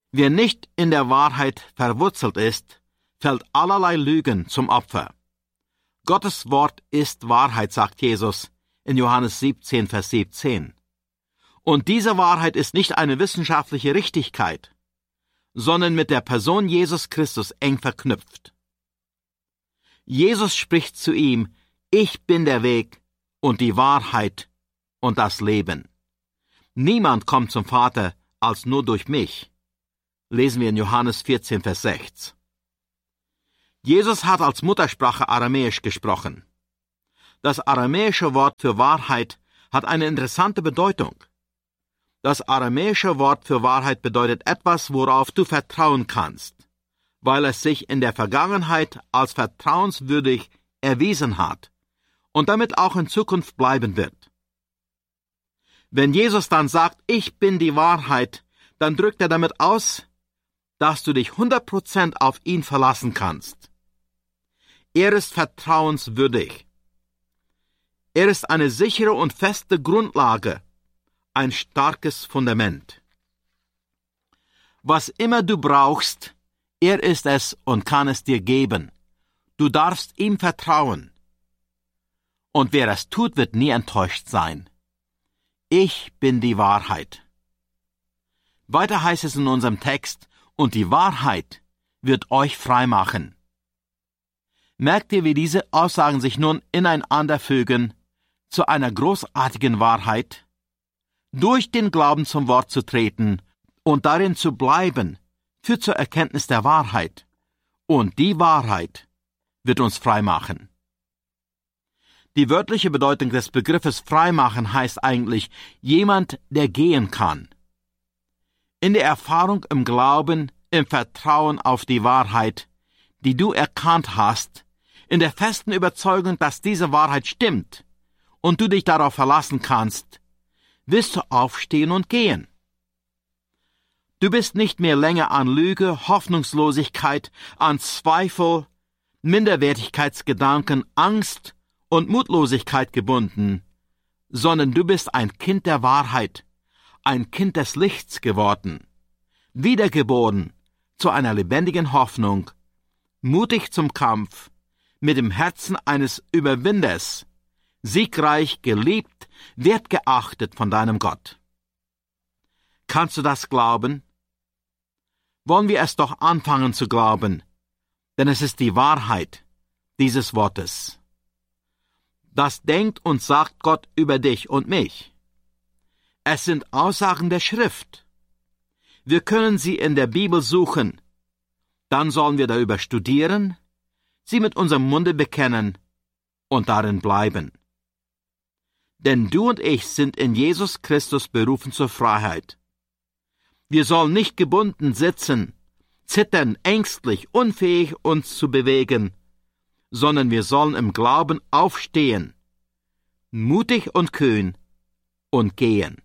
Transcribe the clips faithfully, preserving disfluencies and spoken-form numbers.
Wer nicht in der Wahrheit verwurzelt ist, fällt allerlei Lügen zum Opfer. Gottes Wort ist Wahrheit, sagt Jesus in Johannes siebzehn, Vers siebzehn. Und diese Wahrheit ist nicht eine wissenschaftliche Richtigkeit, sondern mit der Person Jesus Christus eng verknüpft. Jesus spricht zu ihm: Ich bin der Weg und die Wahrheit und das Leben. Niemand kommt zum Vater als nur durch mich. Lesen wir in Johannes vierzehn, Vers sechs. Jesus hat als Muttersprache Aramäisch gesprochen. Das aramäische Wort für Wahrheit hat eine interessante Bedeutung. Das aramäische Wort für Wahrheit bedeutet etwas, worauf du vertrauen kannst, weil es sich in der Vergangenheit als vertrauenswürdig erwiesen hat und damit auch in Zukunft bleiben wird. Wenn Jesus dann sagt, ich bin die Wahrheit, dann drückt er damit aus, dass du dich hundert Prozent auf ihn verlassen kannst. Er ist vertrauenswürdig. Er ist eine sichere und feste Grundlage, ein starkes Fundament. Was immer du brauchst, er ist es und kann es dir geben. Du darfst ihm vertrauen. Und wer es tut, wird nie enttäuscht sein. Ich bin die Wahrheit. Weiter heißt es in unserem Text, und die Wahrheit wird euch frei machen. Merkt ihr, wie diese Aussagen sich nun ineinander fügen zu einer großartigen Wahrheit? Durch den Glauben zum Wort zu treten und darin zu bleiben, führt zur Erkenntnis der Wahrheit. Und die Wahrheit wird uns frei machen. Die wörtliche Bedeutung des Begriffes freimachen heißt eigentlich jemand, der gehen kann. In der Erfahrung im Glauben, im Vertrauen auf die Wahrheit, die du erkannt hast, in der festen Überzeugung, dass diese Wahrheit stimmt und du dich darauf verlassen kannst, wirst du aufstehen und gehen. Du bist nicht mehr länger an Lüge, Hoffnungslosigkeit, an Zweifel, Minderwertigkeitsgedanken, Angst und Mutlosigkeit gebunden, sondern du bist ein Kind der Wahrheit, ein Kind des Lichts geworden, wiedergeboren zu einer lebendigen Hoffnung, mutig zum Kampf, mit dem Herzen eines Überwinders, siegreich, geliebt, wertgeachtet von deinem Gott. Kannst du das glauben? Wollen wir es doch anfangen zu glauben, denn es ist die Wahrheit dieses Wortes. Das denkt und sagt Gott über dich und mich. Es sind Aussagen der Schrift. Wir können sie in der Bibel suchen. Dann sollen wir darüber studieren, sie mit unserem Munde bekennen und darin bleiben. Denn du und ich sind in Jesus Christus berufen zur Freiheit. Wir sollen nicht gebunden sitzen, zittern, ängstlich, unfähig, uns zu bewegen, sondern wir sollen im Glauben aufstehen, mutig und kühn und gehen.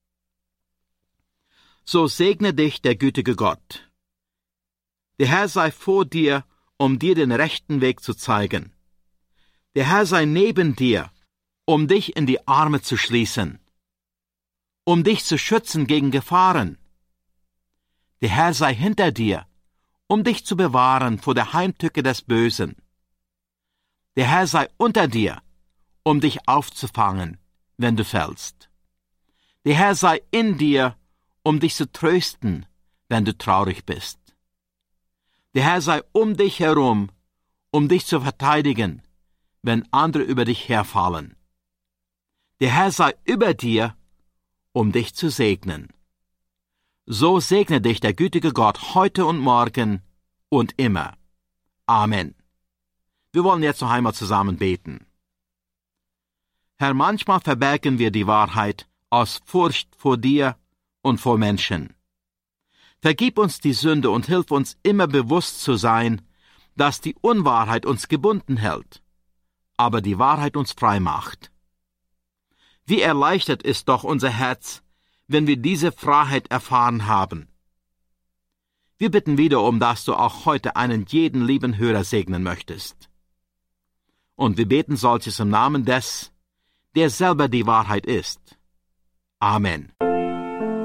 So segne dich der gütige Gott. Der Herr sei vor dir, um dir den rechten Weg zu zeigen. Der Herr sei neben dir, um dich in die Arme zu schließen, um dich zu schützen gegen Gefahren. Der Herr sei hinter dir, um dich zu bewahren vor der Heimtücke des Bösen. Der Herr sei unter dir, um dich aufzufangen, wenn du fällst. Der Herr sei in dir, um dich zu trösten, wenn du traurig bist. Der Herr sei um dich herum, um dich zu verteidigen, wenn andere über dich herfallen. Der Herr sei über dir, um dich zu segnen. So segne dich der gütige Gott heute und morgen und immer. Amen. Wir wollen jetzt noch einmal zusammen beten. Herr, manchmal verbergen wir die Wahrheit aus Furcht vor dir und vor Menschen. Vergib uns die Sünde und hilf uns immer bewusst zu sein, dass die Unwahrheit uns gebunden hält, aber die Wahrheit uns frei macht. Wie erleichtert ist doch unser Herz, wenn wir diese Freiheit erfahren haben. Wir bitten wieder um, dass du auch heute einen jeden lieben Hörer segnen möchtest. Und wir beten solches im Namen des, der selber die Wahrheit ist. Amen.